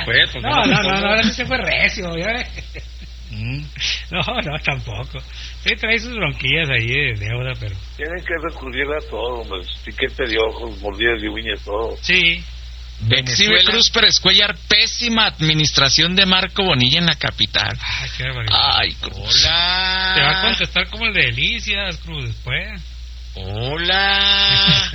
ya. Pues, No, ahora sí se fue recio, ¿ya? No, tampoco. Sí, trae sus bronquillas ahí de deuda, pero... Tienen que recurrir a todo, hombre. Piquete de ojos, mordidas de uñas, todo. Sí. Exhibe Cruz Pérez Cuellar, pésima administración de Marco Bonilla en la capital. Ay, qué barbaridad. Ay, Cruz. Hola. Te va a contestar como el de Delicias, Cruz, después. Hola.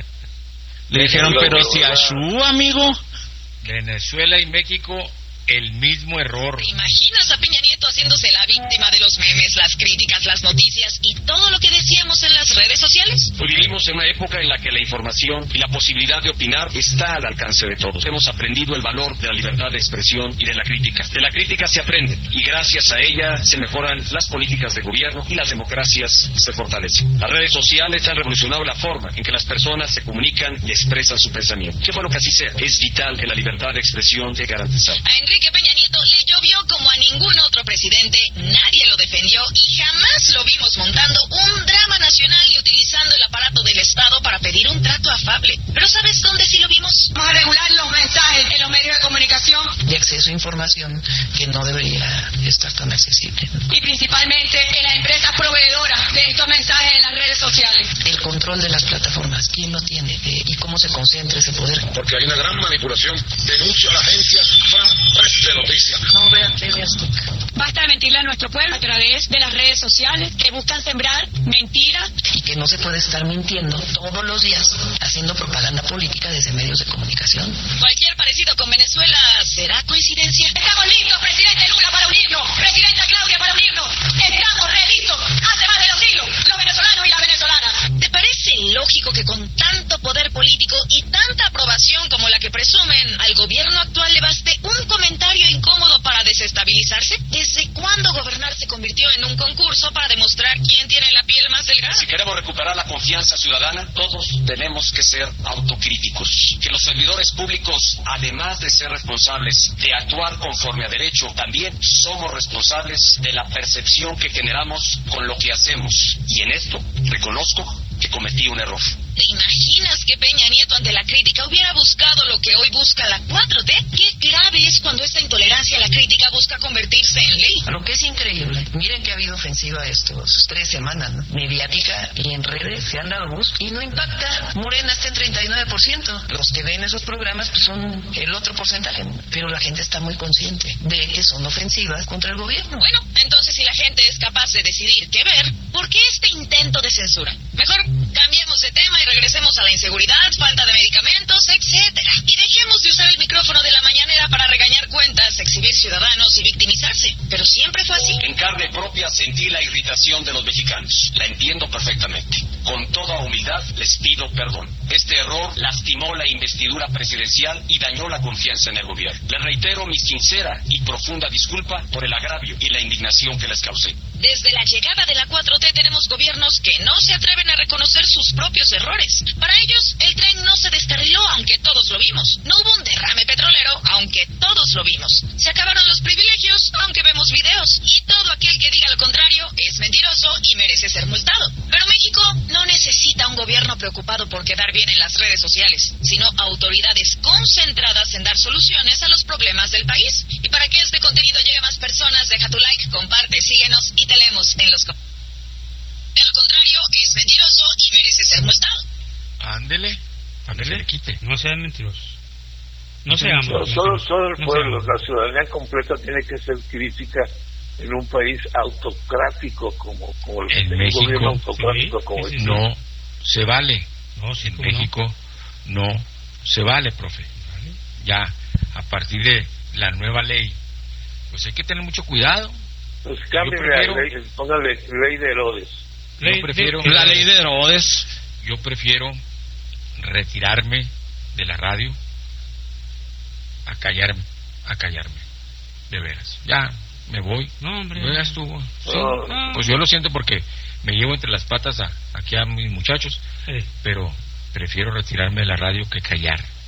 Le dijeron, pero si a su amigo. Venezuela y México, el mismo error. ¿Te imaginas a Peña Nieto haciéndose la víctima de los memes, las críticas, las noticias y todo lo que decíamos en las redes sociales? Hoy vivimos en una época en la que la información y la posibilidad de opinar está al alcance de todos. Hemos aprendido el valor de la libertad de expresión y de la crítica. De la crítica se aprende y gracias a ella se mejoran las políticas de gobierno y las democracias se fortalecen. Las redes sociales han revolucionado la forma en que las personas se comunican y expresan su pensamiento. Qué bueno que así sea. Es vital que la libertad de expresión sea garantizada. A Enrique Peña Nieto le llovió como a ningún otro presidente, nadie lo defendió y jamás lo vimos montando un drama nacional y utilizando el aparato del Estado para pedir un trato afable. Pero ¿sabes dónde sí lo vimos? Vamos a regular los mensajes en los medios de comunicación de acceso a información que no debería estar tan accesible. Y principalmente en las empresas proveedoras de estos mensajes en las redes sociales. El control de las plataformas, ¿quién lo tiene? ¿Y cómo se concentra ese poder? Porque hay una gran manipulación. Denuncia a la agencia Press de Noticias. No vean TV Azteca. Basta de mentirle a nuestro pueblo a través de las redes sociales que buscan sembrar mentiras. Y que no se puede estar mintiendo todos los días haciendo propaganda política desde medios de comunicación. Cualquier parecido con Venezuela será coincidencia. Estamos listos, presidente Lula, para unirnos. Presidenta Claudia, para unirnos. Estamos listos. Hace más de 2 siglos, los venezolanos y las venezolanas. ¿Te parece lógico que con tanto poder político y tanta aprobación como la que presumen, al gobierno actual le baste un comentario incómodo para desestabilizarse? ¿Desde cuándo gobernar se convirtió en un concurso para demostrar quién tiene la piel más delgada? Si queremos recuperar la confianza ciudadana, todos tenemos que ser autocríticos. Que los servidores públicos, además de ser responsables de actuar conforme a derecho, también somos responsables de la percepción que generamos con lo que hacemos. Y en esto reconozco que cometí un error. ¿Te imaginas que Peña Nieto ante la crítica hubiera buscado lo que hoy busca la 4T? Qué grave es cuando esta intolerancia a la crítica busca convertirse en ley. Lo que es increíble, miren que ha habido ofensiva estos 3 semanas, ¿no? Mediática y en redes se han dado bus y no impacta. Morena está en 39%. Los que ven esos programas pues, son el otro porcentaje, pero la gente está muy consciente de que son ofensivas contra el gobierno. Bueno, entonces si la gente es capaz de decidir qué ver, ¿por qué este intento de censura? Mejor cambiemos de tema y regresemos a la inseguridad, falta de medicamentos, etcétera. Y dejemos de usar el micrófono de la mañanera para regañar cuentas, exhibir ciudadanos y victimizarse. Pero siempre fue así. En carne propia sentí la irritación de los mexicanos. La entiendo perfectamente. Con toda humildad les pido perdón. Este error lastimó la investidura presidencial y dañó la confianza en el gobierno. Les reitero mi sincera y profunda disculpa por el agravio y la indignación que les causé. Desde la llegada de la 4T tenemos gobiernos que no se atreven a reconocer sus propios errores. Para ellos, el tren no se descarriló, aunque todos lo vimos. No hubo un derrame petrolero, aunque todos lo vimos. Se acabaron los privilegios, aunque vemos videos. Y todo aquel que diga lo contrario es mentiroso y merece ser multado. Pero México no necesita un gobierno preocupado por quedar bien en las redes sociales, sino autoridades concentradas en dar soluciones a los problemas del país. Y para que este contenido llegue a más personas, deja tu like, comparte, síguenos y te leemos en los comentarios. De lo contrario, es mentiroso y merece ser multado. Ándele, para que se le quite. No sean mentirosos. No seamos. Solo el pueblo, la ciudadanía completa tiene que ser crítica en un país autocrático como en un México, gobierno autocrático como este. No se vale. No, sí, en México no se vale, profe. ¿Vale? Ya, a partir de la nueva ley, pues hay que tener mucho cuidado. Pues cámbiale la ley, póngale ley de Herodes. Yo prefiero la ley de Herodes. Yo prefiero retirarme de la radio a callarme, de veras. Ya me voy. No, hombre. Ya estuvo. Sí. Pues yo lo siento porque me llevo entre las patas aquí a mis muchachos, pero prefiero retirarme de la radio que callar.